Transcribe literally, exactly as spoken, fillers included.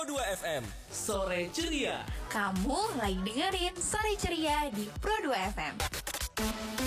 Pro dua F M. Sore Ceria. Kamu lagi dengerin Sore Ceria di Pro dua F M.